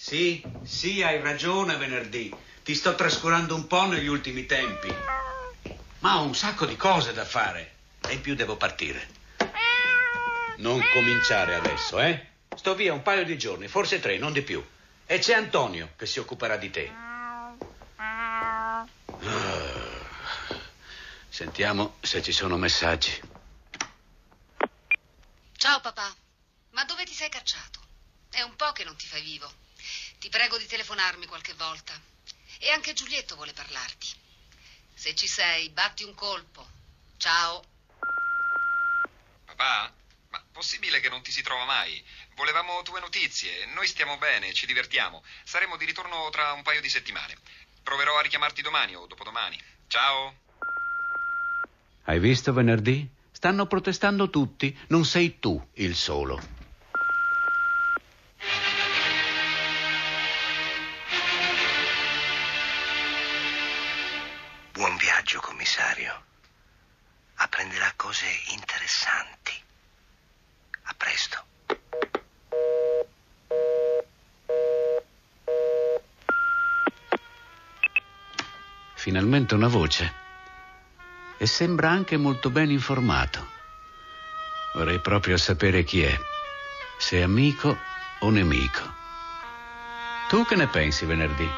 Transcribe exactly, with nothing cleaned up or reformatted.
Sì, sì, hai ragione, venerdì. Ti sto trascurando un po' negli ultimi tempi. Ma ho un sacco di cose da fare. E in più devo partire. Non cominciare adesso, eh? Sto via un paio di giorni, forse tre, non di più. E c'è Antonio che si occuperà di te. Ah. Sentiamo se ci sono messaggi. Ciao papà, ma dove ti sei cacciato? È un po' che non ti fai vivo. Ti prego di telefonarmi qualche volta. E anche Giulietto vuole parlarti. Se ci sei, batti un colpo. Ciao. Papà? Ma possibile che non ti si trova mai? Volevamo tue notizie. Noi stiamo bene, ci divertiamo. Saremo di ritorno tra un paio di settimane. Proverò a richiamarti domani o dopodomani. Ciao. Hai visto venerdì? Stanno protestando tutti. Non sei tu il solo. Buon viaggio, commissario. Apprenderà cose interessanti. A presto. Finalmente una voce. E sembra anche molto ben informato. Vorrei proprio sapere chi è. Se è amico o nemico. Tu che ne pensi venerdì?